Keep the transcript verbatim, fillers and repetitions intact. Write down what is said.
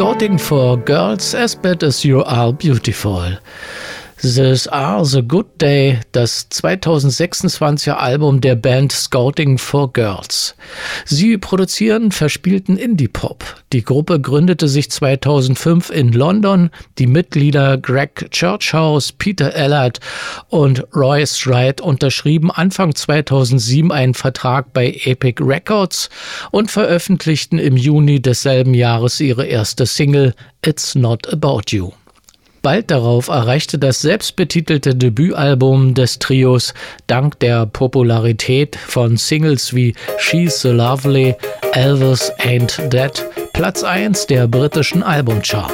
Scouting for Girls as Bad as You Are Beautiful. This Are the Good Day, das zweitausendsechsundzwanziger Album der Band Scouting for Girls. Sie produzieren verspielten Indie-Pop. Die Gruppe gründete sich zweitausendfünf in London. Die Mitglieder Greg Churchhouse, Peter Allard und Roy Stride unterschrieben Anfang zweitausendsieben einen Vertrag bei Epic Records und veröffentlichten im Juni desselben Jahres ihre erste Single It's Not About You. Bald darauf erreichte das selbstbetitelte Debütalbum des Trios dank der Popularität von Singles wie She's So Lovely, Elvis Ain't Dead Platz eins der britischen Albumcharts.